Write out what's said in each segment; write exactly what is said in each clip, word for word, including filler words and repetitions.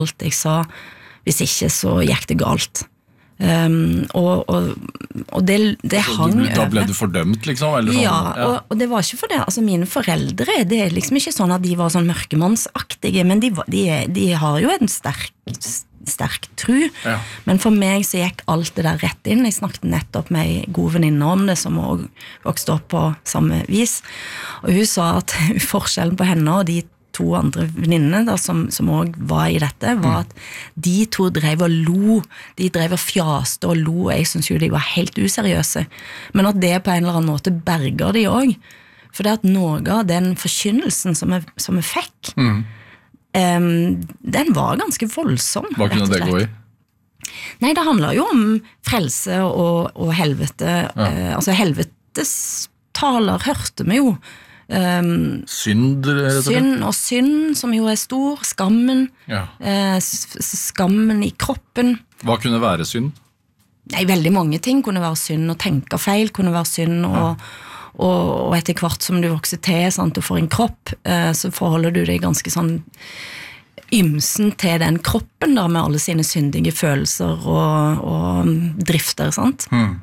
alt jeg sa, hvis ikke så gikk det galt. Um, og, og, og det, det hang over. Da ble du fordømt, liksom? Eller sånn? Ja, ja. og, og det var ikke for det. Altså, mine foreldre, det er liksom ikke sånn at de var sånn mørkemannsaktige, men de, de, de har jo en sterk, sterk tru. Ja. Men for meg så gikk alt det der rett inn. Jeg snakket nettopp med en god venninne om det, som også vokste opp på samme vis. Og hun sa at forskjellen på henne og de to andre venninnene da, som, som også var i dette, var at de to drev og lo, de drev og fjaste og lo, jeg synes jo de var helt useriøse, men at det på en eller annen måte berger de også, for det at noe av den forkynnelsen som jeg, som jeg fikk, mm. um, den var ganske voldsom. Hva kunne det gå i? Nei, det handler jo om frelse og, og helvete, ja. uh, altså helvetes taler hørte vi jo, Um, synd, synd og synd som jo er stor, skammen ja. eh, skammen i kroppen. Hva kunne være synd? Nei, veldig mange ting kunne være synd, og tenke feil kunne være synd, og, ja. og, og etter hvert som du vokser til, sant, du får en kropp, eh, så forholder du deg ganske sånn ymsen til den kroppen da, med alle sine syndige følelser og, og drifter, sant? Hmm.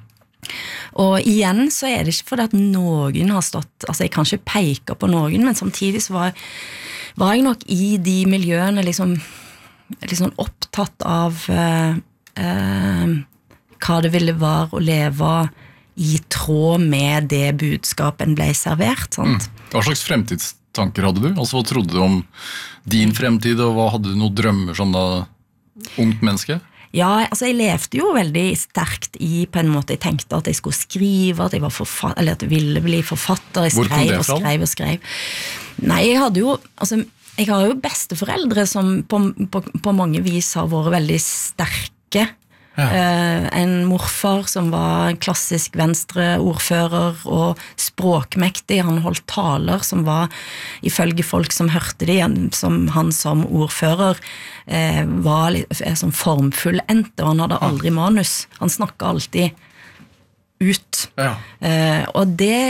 Og igjen så er det ikke fordi at noen har stått, altså jeg kan ikke peke på noen, men samtidig så var, var jeg nok i de miljøene liksom, liksom opptatt av eh, eh, hva det ville være å leve i tråd med det budskapet ble servert, sant? Mm. Hva slags fremtidstanker hadde du? Altså hva trodde du om din fremtid, og hva hadde du noen drømmer som da ungt menneske? Ja, altså jeg levde jo veldig sterkt i, på en måte, jeg tenkte at jeg skulle skrive, at jeg var forfatter, eller at jeg ville bli forfatter, jeg skrev og skrev og skrev. Nei, jeg hadde jo, altså, jeg har jo besteforeldre som på, på, på mange vis har vært veldig sterke. Ja. Uh, en morfar som var klassisk venstre ordfører og språkmektig, han holdt taler som var, ifølge folk som hørte de, som han som ordfører uh, var litt, som formfullendte, og han hadde aldri manus, han snakket alltid ut. Ja. Uh, og det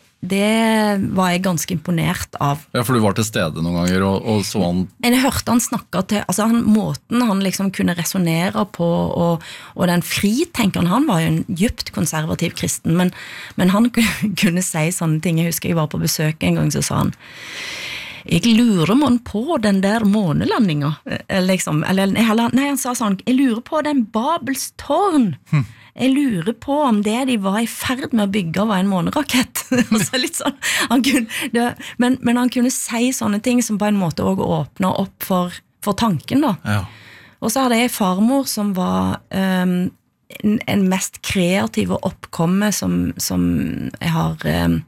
det var jeg ganske imponert av. Ja, for du var til stede noen ganger, og, og så han... Jeg hørte han snakke til, altså han, måten han liksom kunne resonere på, og, og den fritenkeren, han var jo en djupt konservativ kristen, men, men han kunne si sånne ting. Jeg husker jeg var på besøk en gang, så sa han, jeg lurer man på den der månelandinga, liksom, eller, nei, han sa sånn, jeg lurer på den Babels tårn, hm. Jeg lurer på om det de var i ferd med å bygge var en månerakett. Altså litt sånn, han kunne, det, men, men han kunne si sånne ting som på en måte også åpner opp for, for tanken da. Ja. Og så hadde jeg farmor som var um, en, en mest kreative oppkomme som, som jeg har um,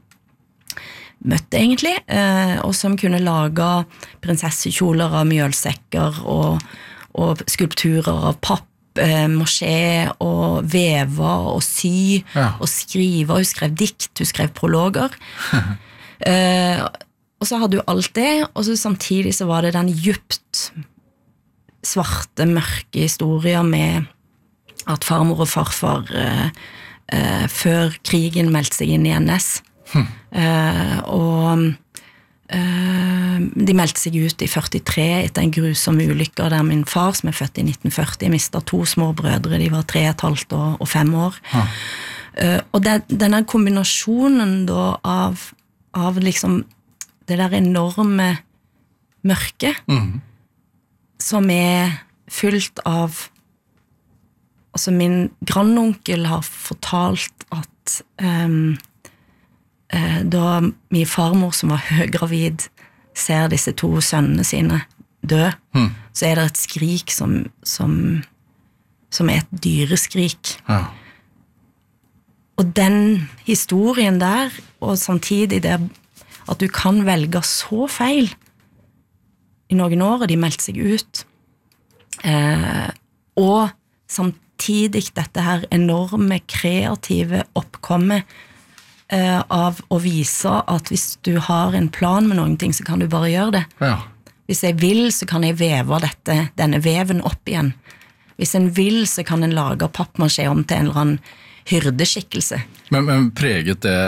møtt egentlig, uh, og som kunne lage prinsessekjoler av mjølsekker og, og skulpturer av papp, mosjé og veve og sy ja. Og skrive, hun skrev dikt, hun skrev prologer uh, og så hadde hun alt det, og så samtidig så var det den djupt svarte, mørke historier med at farmor og farfar uh, uh, før krigen meldte seg inn i N S hm. uh, og Uh, de meldte seg ut i førtitre etter en grusom ulykke der min far, som er født i nitten førti, mistet to små brødre, de var tre og et halvt og, og fem år. Ja. Uh, og det, denne kombinasjonen da av, av liksom det der enorme mørke mm. som er fylt av, altså min grandonkel har fortalt at um, da min farmor som var høygravid ser disse to sønnene sine dø, hmm. så er det et skrik som, som, som er et dyreskrik. Ja. Og den historien der, og samtidig det at du kan velge så feil i noen år, og de meldte seg ut, eh, og samtidig dette her enorme kreative oppkommet av å vise at hvis du har en plan med noen ting, så kan du bare gjøre det. Ja. Hvis jeg vil, så kan jeg veve dette, denne veven opp igjen. Hvis en vil, så kan en lage pappmasjé om til en eller annen hyrdeskikkelse. Men, men preget det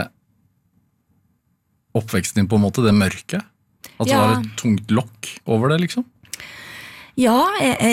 oppveksten din på en måte, det mørke? At det ja. var et tungt lokk over det, liksom? Ja, jeg,